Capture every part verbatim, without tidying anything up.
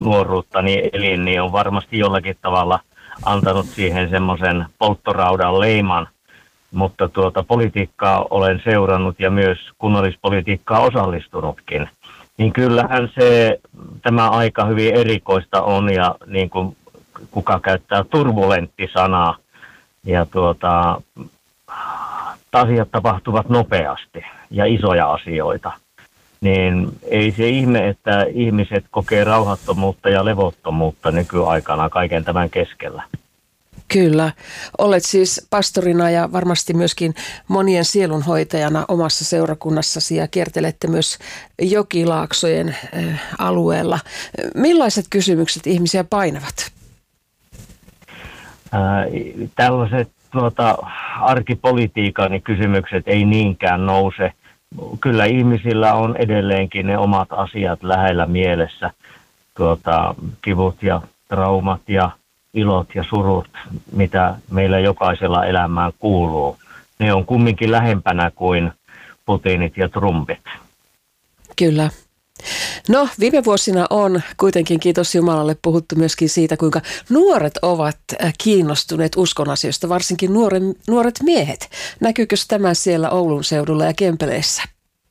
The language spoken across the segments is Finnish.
nuoruuttani elin, niin on varmasti jollakin tavalla antanut siihen semmoisen polttoraudan leiman. Mutta tuota politiikkaa olen seurannut ja myös kunnallispolitiikkaa osallistunutkin. Niin kyllähän se, tämä aika hyvin erikoista on ja niin kuin kuka käyttää turbulentti-sanaa. Ja tuota, asiat tapahtuvat nopeasti ja isoja asioita. Niin ei se ihme, että ihmiset kokee rauhattomuutta ja levottomuutta nykyaikana kaiken tämän keskellä. Kyllä. Olet siis pastorina ja varmasti myöskin monien sielunhoitajana omassa seurakunnassasi ja kiertelette myös jokilaaksojen alueella. Millaiset kysymykset ihmisiä painavat? Ää, tällaiset tuota, arkipolitiikan kysymykset ei niinkään nouse. Kyllä ihmisillä on edelleenkin ne omat asiat lähellä mielessä. Tuota, kivut ja traumat ja ilot ja surut, mitä meillä jokaisella elämään kuuluu. Ne on kumminkin lähempänä kuin Putinit ja Trumpit. Kyllä. No, viime vuosina on kuitenkin, kiitos Jumalalle, puhuttu myöskin siitä, kuinka nuoret ovat kiinnostuneet uskonasioista, varsinkin nuoren, nuoret miehet. Näkyykö tämä siellä Oulun seudulla ja Kempeleissä?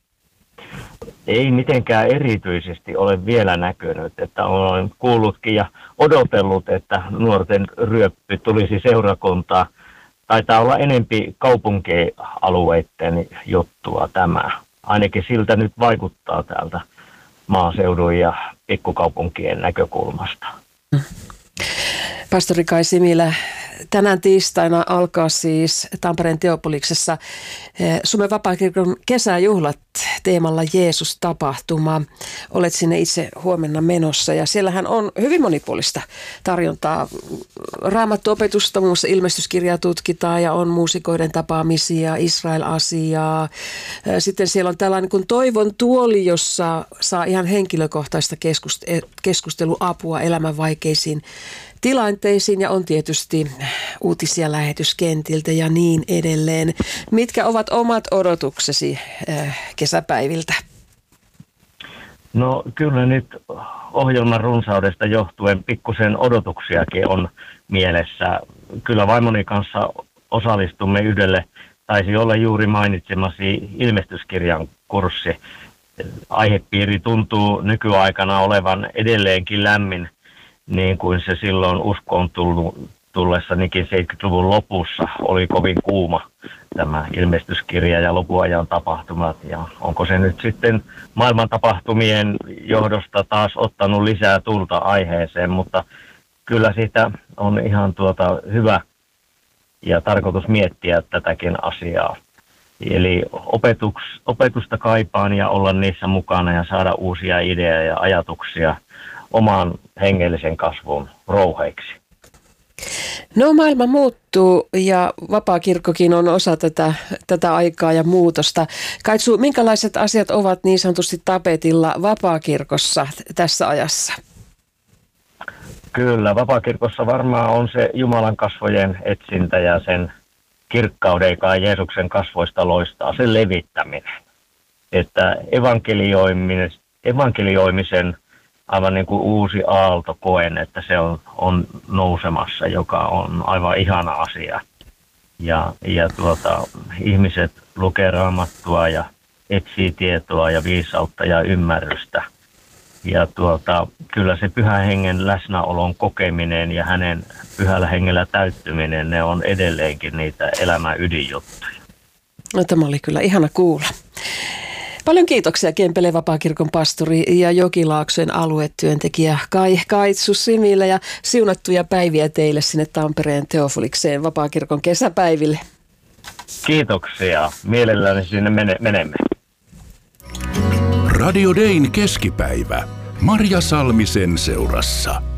Ei mitenkään erityisesti ole vielä näkynyt, että olen kuullutkin ja odotellut, että nuorten ryöppy tulisi seurakuntaa. Taitaa olla enempi kaupunkialueiden juttua tämä. Ainakin siltä nyt vaikuttaa täältä maaseudun ja pikkukaupunkien näkökulmasta. Pastori Kai Similä, tänään tiistaina alkaa siis Tampereen Teopoliksessa Suomen Vapaakirkon kesäjuhlat teemalla Jeesus-tapahtuma. Olet sinne itse huomenna menossa ja siellähän on hyvin monipuolista tarjontaa. Raamattuopetusta, muun muassa ilmestyskirjaa tutkitaan ja on muusikoiden tapaamisia, Israel-asiaa. Sitten siellä on tällainen kuin toivon tuoli, jossa saa ihan henkilökohtaista keskusteluapua elämän vaikeisiin tilanteisiin ja on tietysti uutisia lähetyskentiltä ja niin edelleen. Mitkä ovat omat odotuksesi kesäpäiviltä? No kyllä nyt ohjelman runsaudesta johtuen pikkusen odotuksiakin on mielessä. Kyllä vaimoni kanssa osallistumme yhdelle, taisi olla juuri mainitsemasi ilmestyskirjan kurssi. Aihepiiri tuntuu nykyaikana olevan edelleenkin lämmin, niin kuin se silloin uskoon tullut, tullessanikin seitsemänkymmentäluvun lopussa oli kovin kuuma tämä ilmestyskirja ja lopuajan tapahtumat. Ja onko se nyt sitten maailman tapahtumien johdosta taas ottanut lisää tulta aiheeseen, mutta kyllä siitä on ihan tuota hyvä ja tarkoitus miettiä tätäkin asiaa. Eli opetuks, opetusta kaipaan ja olla niissä mukana ja saada uusia ideoja ja ajatuksia oman hengellisen kasvun rouheiksi. No maailma muuttuu ja Vapaakirkkokin on osa tätä, tätä aikaa ja muutosta. Kaitsu, minkälaiset asiat ovat niin sanotusti tapetilla Vapaakirkossa tässä ajassa? Kyllä, Vapaakirkossa varmaan on se Jumalan kasvojen etsintä ja sen kirkkauden, joka Jeesuksen kasvoista loistaa, sen levittäminen. Että evankelioiminen, evankelioimisen aivan niin kuin uusi aalto koen, että se on, on nousemassa, joka on aivan ihana asia. Ja, ja tuota, ihmiset lukee Raamattua ja etsii tietoa ja viisautta ja ymmärrystä. Ja tuota, kyllä se pyhän hengen läsnäolon kokeminen ja hänen pyhällä hengellä täyttyminen, ne on edelleenkin niitä elämän ydinjuttuja. No, tämä oli kyllä ihana kuulla. Paljon kiitoksia Kempeleen Vapaakirkon pastori ja Jokilaaksojen aluetyöntekijä Kai Kaitsu Similä ja siunattuja päiviä teille sinne Tampereen Teofolikseen Vapaakirkon kesäpäiville. Kiitoksia. Mielelläni sinne menemme. Radio Dayn keskipäivä. Marja Salmisen seurassa.